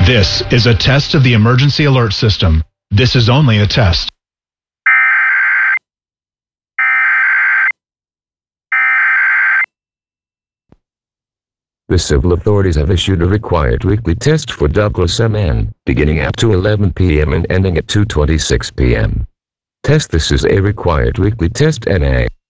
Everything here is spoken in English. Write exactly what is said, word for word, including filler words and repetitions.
This is a test of the emergency alert system. This is only a test. The civil authorities have issued a required weekly test for Douglas M N, beginning at two eleven p m and ending at two twenty-six p m Test This is a required weekly test N A